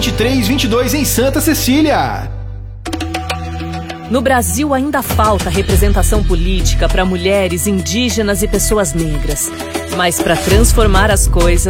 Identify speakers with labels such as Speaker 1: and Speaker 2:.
Speaker 1: 2322 em Santa Cecília.
Speaker 2: No Brasil ainda falta representação política para mulheres, indígenas e pessoas negras. Mas para transformar as coisas,